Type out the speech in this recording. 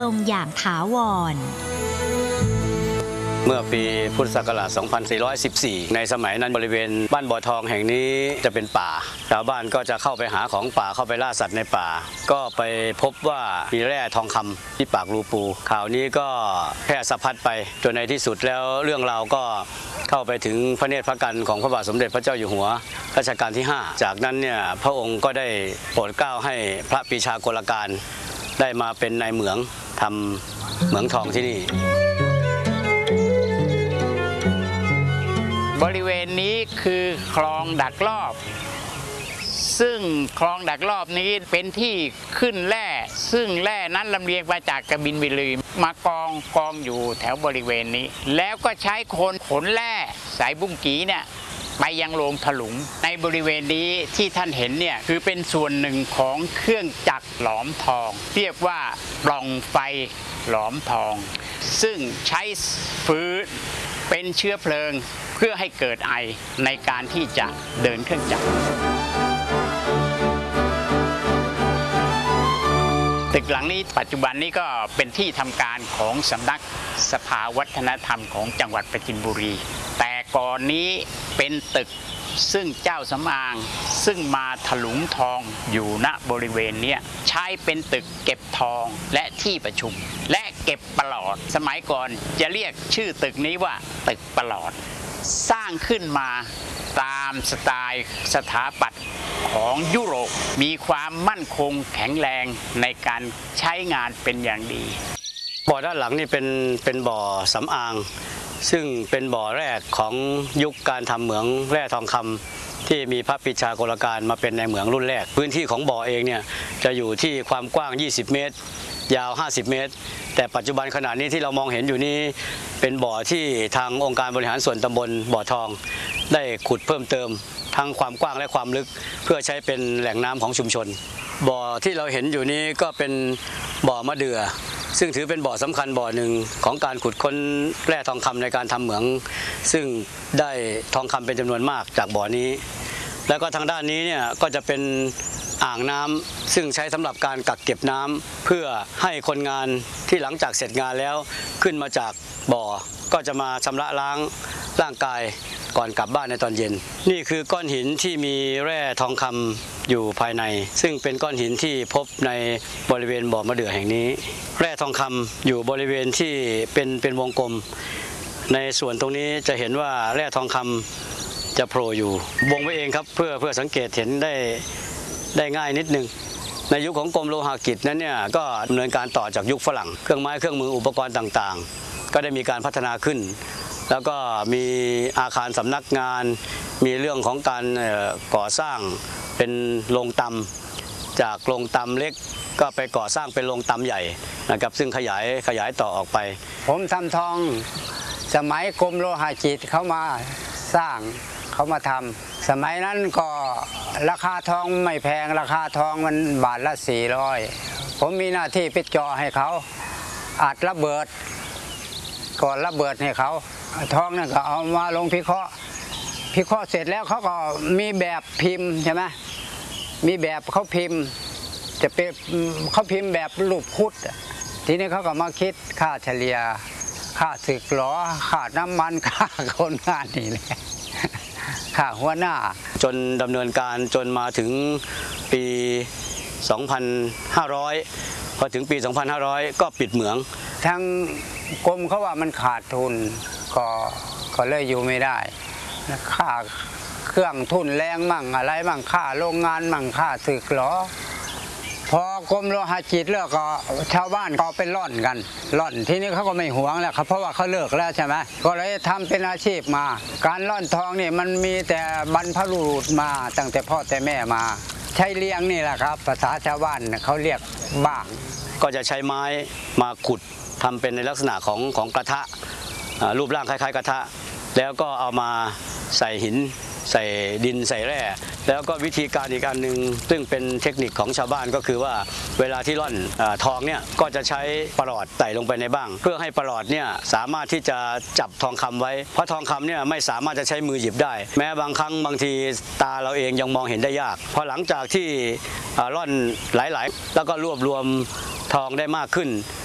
ลงอย่างถาวรเมื่อปีพุทธศักราช 2414 ในสมัยนั้นบริเวณบ้านบ่อทองแห่งนี้จะเป็นป่าชาวบ้านก็จะเข้าไปหาของป่าเข้าไปล่าสัตว์ในป่าก็ไปพบว่ามีแร่ทองคำที่ปากรูปูข่าวนี้ก็แพร่สะพัดไปจนในที่สุดแล้วเรื่องราวก็เข้าไปถึงพระเนตรพระกันของพระบาทสมเด็จพระเจ้าอยู่หัวรัชกาลที่ 5 จากนั้นเนี่ยพระองค์ก็ได้โปรดเกล้าให้พระปรีชากลการได้มาเป็นนายเหมืองทำเหมืองทองที่นี่บริเวณนี้คือคลองดักรอบซึ่งคลองดักรอบนี้เป็นที่ขึ้นแร่ซึ่งแร่นั้นลำเลียงมาจากกบินบุรีมากองอยู่แถวบริเวณนี้แล้วก็ใช้คนขนแร่สายบุ้งกีเนี่ยไปยังโรงถลุงในบริเวณนี้ที่ท่านเห็นเนี่ยคือเป็นส่วนหนึ่งของเครื่องจักรหลอมทองเรียกว่าปล่องไฟหลอมทองซึ่งใช้ฟืนเป็นเชื้อเพลิงเพื่อให้เกิดไอในการที่จะเดินเครื่องจักรตึกหลังนี้ปัจจุบันนี้ก็เป็นที่ทำการของสำนักสภาวัฒนธรรมของจังหวัดปราจีนบุรีแต่ก่อนนี้เป็นตึกซึ่งเจ้าสำอางซึ่งมาถลุงทองอยู่ณบริเวณนี้ใช้เป็นตึกเก็บทองและที่ประชุมและเก็บปลอดสมัยก่อนจะเรียกชื่อตึกนี้ว่าตึกปลอดสร้างขึ้นมาตามสไตล์สถาปัตย์ของยุโรปมีความมั่นคงแข็งแรงในการใช้งานเป็นอย่างดีบ่อด้านหลังนี่เป็นบ่อสำอางซึ่งเป็นบ่อแรกของยุคการทำเหมืองแร่ทองคำที่มีพระปรีชากลการมาเป็นในเหมืองรุ่นแรกพื้นที่ของบ่อเองเนี่ยจะอยู่ที่ความกว้าง20 เมตรยาว50 เมตรแต่ปัจจุบันขณะนี้ที่เรามองเห็นอยู่นี้เป็นบ่อที่ทางองค์การบริหารส่วนตำบลบ่อทองได้ขุดเพิ่มเติมทั้งความกว้างและความลึกเพื่อใช้เป็นแหล่งน้ำของชุมชนบ่อที่เราเห็นอยู่นี้ก็เป็นบ่อมะเดื่อซึ่งถือเป็นบ่อสำคัญบ่อหนึ่งของการขุดค้นแร่ทองคำในการทำเหมืองซึ่งได้ทองคำเป็นจำนวนมากจากบ่อนี้แล้วก็ทางด้านนี้เนี่ยก็จะเป็นอ่างน้ำซึ่งใช้สำหรับการกักเก็บน้ำเพื่อให้คนงานที่หลังจากเสร็จงานแล้วขึ้นมาจากบ่อก็จะมาชำระล้างร่างกายก่อนกลับบ้านในตอนเย็นนี่คือก้อนหินที่มีแร่ทองคำอยู่ภายในซึ่งเป็นก้อนหินที่พบในบริเวณบ่อมะเดื่อแห่งนี้แร่ทองคำอยู่บริเวณที่เป็นวงกลมในส่วนตรงนี้จะเห็นว่าแร่ทองคำจะโผล่อยู่วงไว้เองครับเพื่อสังเกตเห็นได้ง่ายนิดนึงในยุคของกรมโลหะกิจนั้นเนี่ยก็ดำเนินการต่อจากยุคฝรั่งเครื่องไม้เครื่องมืออุปกรณ์ต่างๆก็ได้มีการพัฒนาขึ้นแล้วก็มีอาคารสำนักงานมีเรื่องของการก่อสร้างเป็นโรงตำจากโรงตำเล็กก็ไปก่อสร้างเป็นโรงตำใหญ่นะครับซึ่งขยายต่อออกไปผมทำทองสมัยกรมโลหะกิจเขามาสร้างเขามาทำสมัยนั้นก็ราคาทองไม่แพงราคาทองมันบาทละ400ผมมีหน้าที่ไปเจาะให้เขาอัดระเบิดก่อนระเบิดให้เขาทองนั่นก็เอามาลงพิเคราะห์เสร็จแล้วเขาก็มีแบบพิมพ์ใช่ไหมมีแบบเขาพิมพ์จะเป็นเขาพิมพ์แบบรูปคุดทีนี้เขาก็มาคิดค่าเฉลี่ยค่าสึกหรอค่าน้ำมันค่าคนงานนี่แหละค่าหัวหน้าจนดำเนินการจนมาถึงปี 2500 พอถึงปี 2500 ก็ปิดเหมืองทางกรมเขาว่ามันขาดทุนก็เลยอยู่ไม่ได้ค่าเครื่องทุนแรงมั่งอะไรมั่งค่าโรงงานมั่งค่าสึกหรอพอกรมโลหะกิจเลิกก็ชาวบ้านก็ไปร่อนกันร่อนทีนี้เขาก็ไม่หวงแล้วครับเพราะว่าเขาเลิกแล้วใช่ไหมก็เลยทำเป็นอาชีพมาการร่อนทองนี่มันมีแต่บรรพบุรุษมาตั้งแต่พ่อแต่แม่มาใช้เลี้ยงนี่แหละครับภาษาชาวบ้านเขาเรียกบ้างก็จะใช้ไม้มาขุดทำเป็นในลักษณะของกระทะรูปร่างคล้ายๆกระทะแล้วก็เอามาใส่หินใส่ดินใส่แร่แล้วก็วิธีการอีกอันหนึ่งซึ่งเป็นเทคนิคของชาวบ้านก็คือว่าเวลาที่ร่อนทองเนี่ยก็จะใช้ปลอดไต่ลงไปในบ้างเพื่อให้ปลอดเนี่ยสามารถที่จะจับทองคำไว้เพราะทองคำเนี่ยไม่สามารถจะใช้มือหยิบได้แม้บางครั้งบางทีตาเราเองยังมองเห็นได้ยากพอหลังจากที่ร่อนหลายๆแล้วก็รวบรวมทองได้มากขึ้น